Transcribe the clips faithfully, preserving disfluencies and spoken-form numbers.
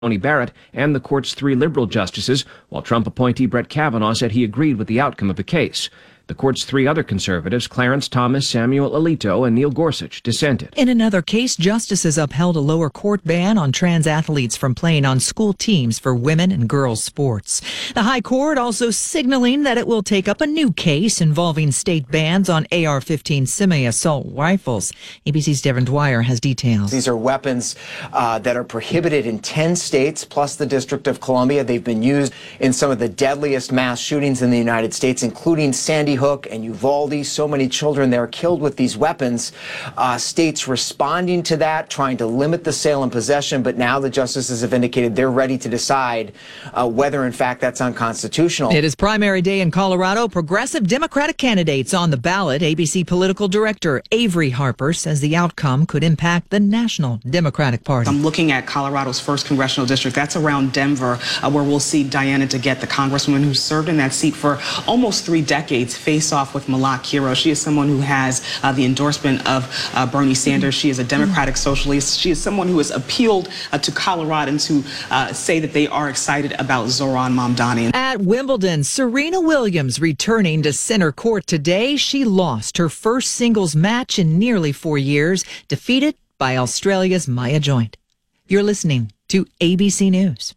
Tony Barrett and the court's three liberal justices, while Trump appointee Brett Kavanaugh said he agreed with the outcome of the case. The court's three other conservatives, Clarence Thomas, Samuel Alito, and Neil Gorsuch, dissented. In another case, justices upheld a lower court ban on trans athletes from playing on school teams for women and girls sports. The High Court also signaling that it will take up a new case involving state bans on A R fifteen semi-assault rifles. A B C's Devin Dwyer has details. These are weapons uh, that are prohibited in ten states, plus the District of Columbia. They've been used in some of the deadliest mass shootings in the United States, including Sandy Hook and Uvalde. So many children there killed with these weapons. Uh, states responding to that, trying to limit the sale and possession, but now the justices have indicated they're ready to decide uh, whether, in fact, that's unconstitutional. It is primary day in Colorado. Progressive Democratic candidates on the ballot. A B C political director Avery Harper says the outcome could impact the National Democratic Party. I'm looking at Colorado's first congressional district. That's around Denver, uh, where we'll see Diana DeGette, the congresswoman who served in that seat for almost three decades, face off with Malak Kiro. She is someone who has uh, the endorsement of uh, Bernie Sanders. She is a Democratic socialist. She is someone who has appealed uh, to Coloradans who uh, say that they are excited about Zohran Mamdani. At Wimbledon, Serena Williams returning to center court today. She lost her first singles match in nearly four years, defeated by Australia's Maya Joint. You're listening to A B C News.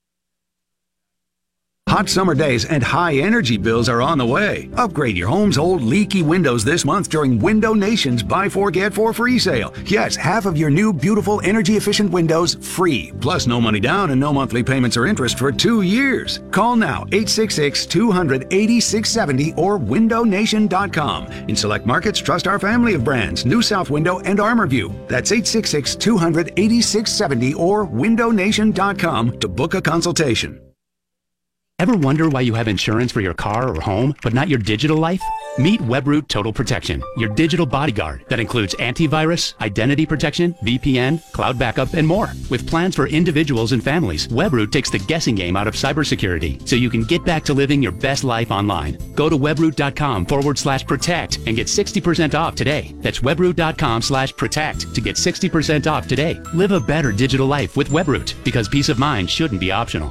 Hot summer days and high energy bills are on the way. Upgrade your home's old leaky windows this month during Window Nation's Buy Four Get Four free sale. Yes, half of your new beautiful energy efficient windows free. Plus no money down and no monthly payments or interest for two years. Call now eight six six, two hundred, eighty-six seventy or window nation dot com. In select markets, trust our family of brands, New South Window and ArmorView. That's eight six six, two hundred, eighty-six seventy or window nation dot com to book a consultation. Ever wonder why you have insurance for your car or home, but not your digital life? Meet Webroot Total Protection, your digital bodyguard that includes antivirus, identity protection, V P N, cloud backup, and more. With plans for individuals and families, Webroot takes the guessing game out of cybersecurity so you can get back to living your best life online. Go to webroot.com forward slash protect and get sixty percent off today. That's webroot.com slash protect to get sixty percent off today. Live a better digital life with Webroot, because peace of mind shouldn't be optional.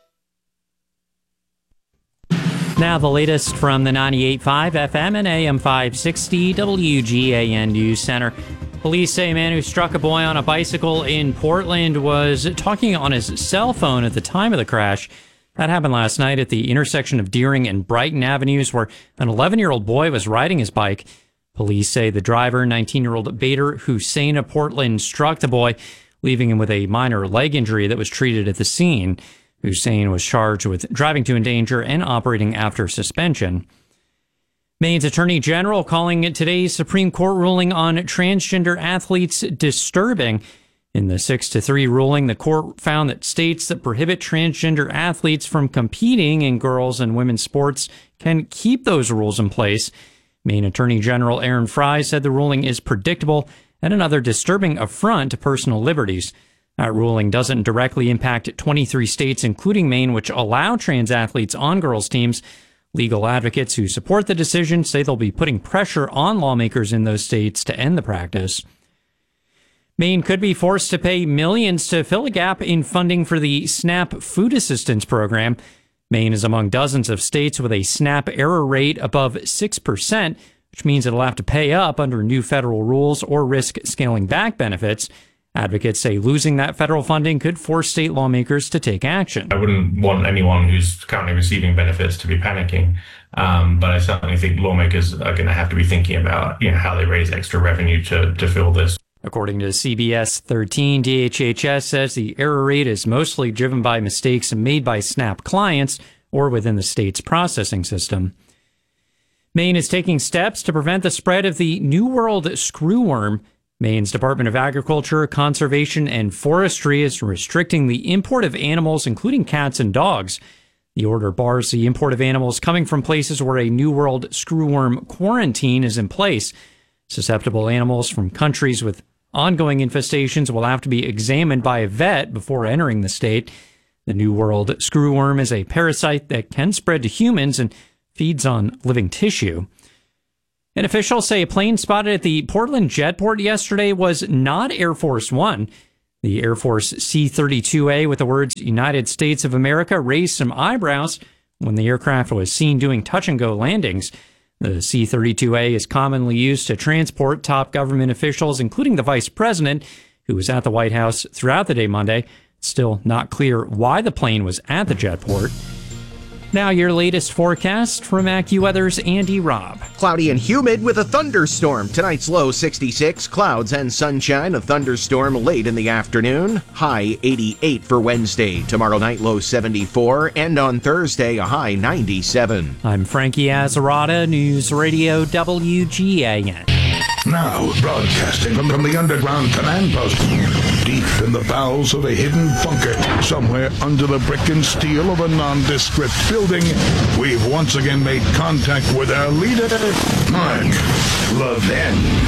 Now the latest from the ninety-eight point five F M and A M five sixty W G A N News Center. Police say a man who struck a boy on a bicycle in Portland was talking on his cell phone at the time of the crash. That happened last night at the intersection of Deering and Brighton Avenues, where an eleven-year-old boy was riding his bike. Police say the driver, nineteen-year-old Bader Hussein of Portland, struck the boy, leaving him with a minor leg injury that was treated at the scene. Hussein was charged with driving to endanger and operating after suspension. Maine's Attorney General calling today's Supreme Court ruling on transgender athletes disturbing. In the six to three ruling, the court found that states that prohibit transgender athletes from competing in girls' and women's sports can keep those rules in place. Maine Attorney General Aaron Frey said the ruling is predictable and another disturbing affront to personal liberties. That ruling doesn't directly impact twenty-three states, including Maine, which allow trans athletes on girls' teams. Legal advocates who support the decision say they'll be putting pressure on lawmakers in those states to end the practice. Maine could be forced to pay millions to fill a gap in funding for the SNAP food assistance program. Maine is among dozens of states with a SNAP error rate above six percent, which means it'll have to pay up under new federal rules or risk scaling back benefits. Advocates say losing that federal funding could force state lawmakers to take action. I wouldn't want anyone who's currently receiving benefits to be panicking, um, but I certainly think lawmakers are going to have to be thinking about, you know, how they raise extra revenue to, to fill this. According to C B S thirteen, D H H S says the error rate is mostly driven by mistakes made by SNAP clients or within the state's processing system. Maine is taking steps to prevent the spread of the New World screwworm. Maine's Department of Agriculture, Conservation, and Forestry is restricting the import of animals, including cats and dogs. The order bars the import of animals coming from places where a New World screwworm quarantine is in place. Susceptible animals from countries with ongoing infestations will have to be examined by a vet before entering the state. The New World screwworm is a parasite that can spread to humans and feeds on living tissue. And officials say a plane spotted at the Portland Jetport yesterday was not Air Force One. The Air Force C thirty-two A with the words United States of America raised some eyebrows when the aircraft was seen doing touch-and-go landings. The C thirty-two A is commonly used to transport top government officials, including the vice president, who was at the White House throughout the day Monday. It's still not clear why the plane was at the jetport. Now your latest forecast from AccuWeather's Andy Robb. Cloudy and humid with a thunderstorm. Tonight's low sixty-six, clouds and sunshine. A thunderstorm late in the afternoon. High eighty-eight for Wednesday. Tomorrow night low seventy-four. And on Thursday a high ninety-seven. I'm Frankie Azzarata, News Radio W G A N. Now, broadcasting from, from the underground command post, deep in the bowels of a hidden bunker, somewhere under the brick and steel of a nondescript building, we've once again made contact with our leader, Mark Levin.